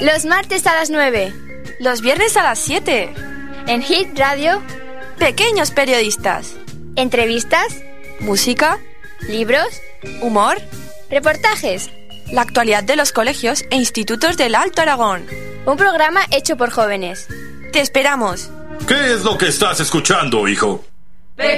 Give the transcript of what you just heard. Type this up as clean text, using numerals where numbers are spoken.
Los martes a las 9. Los viernes a las 7. En Hit Radio. Pequeños periodistas. Entrevistas. Música. Libros. Humor. Reportajes. La actualidad de los colegios e institutos del Alto Aragón. Un programa hecho por jóvenes. ¡Te esperamos! ¿Qué es lo que estás escuchando, hijo?